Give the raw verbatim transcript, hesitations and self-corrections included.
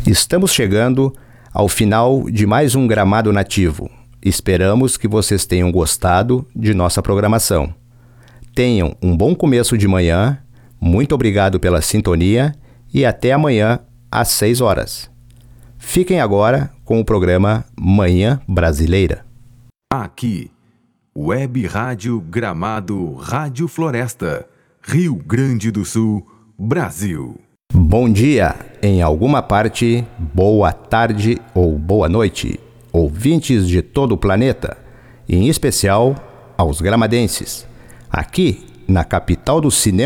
Estamos chegando ao final de mais um Gramado Nativo. Esperamos que vocês tenham gostado de nossa programação. Tenham um bom começo de manhã, muito obrigado pela sintonia e até amanhã às seis horas. Fiquem agora com o programa Manhã Brasileira. Aqui, Web Rádio Gramado Rádio Floresta, Rio Grande do Sul, Brasil. Bom dia, em alguma parte, boa tarde ou boa noite, ouvintes de todo o planeta, em especial aos gramadenses. Aqui, na capital do cinema